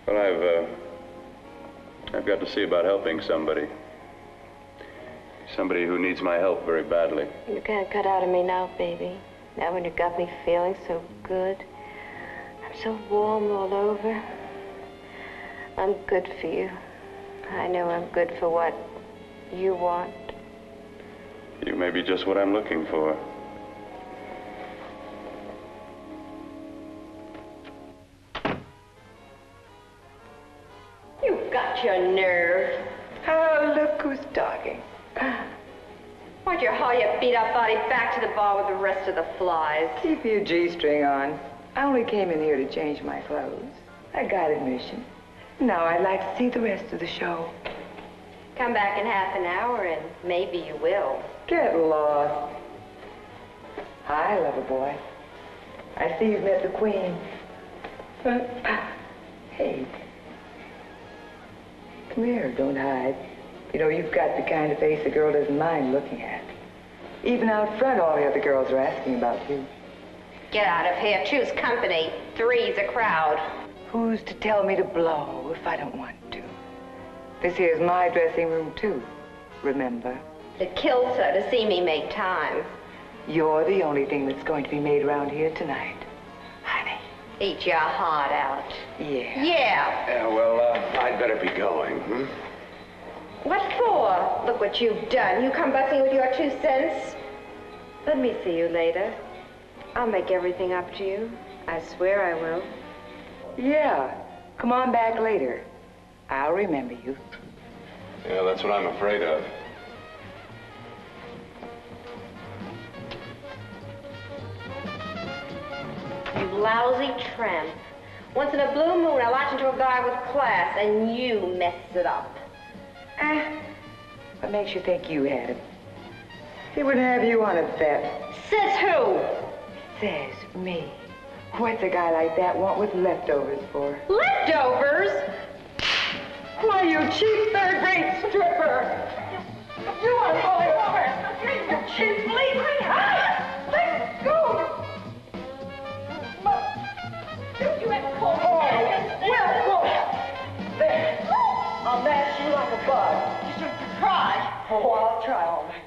Well, I've got to see about helping somebody. Somebody who needs my help very badly. You can't cut out of me now, baby. Now when you got me feeling so good. I'm so warm all over. I'm good for you. I know I'm good for what you want. You may be just what I'm looking for. You've got your nerve. Oh, look who's talking. Why'd you haul your beat-up body back to the bar with the rest of the flies? Keep your G-string on. I only came in here to change my clothes. I got admission. Now I'd like to see the rest of the show. Come back in half an hour and maybe you will. Get lost. Hi, lover boy. I see you've met the queen. Hey. Come here, don't hide. You know, you've got the kind of face a girl doesn't mind looking at. Even out front, all the other girls are asking about you. Get out of here. Choose company. Three's a crowd. Who's to tell me to blow if I don't want to? This here's my dressing room, too. Remember? It kills her to see me make time. You're the only thing that's going to be made around here tonight. Honey. Eat your heart out. Yeah. Yeah. Yeah, well, I'd better be going, What for? Look what you've done. You come busting with your 2 cents. Let me see you later. I'll make everything up to you. I swear I will. Yeah. Come on back later. I'll remember you. Yeah, that's what I'm afraid of. You lousy tramp. Once in a blue moon, I latch into a guy with class, and you mess it up. What makes you think you had him? He wouldn't have you on a bet. Says who? Says me. What's a guy like that want with leftovers for? Leftovers? Why, you cheap third-rate stripper! You unholy woman! You cheap bleeding! Let go! You ain't pulled There. I'll mash you like a bug. You should try. Oh, I'll try all right.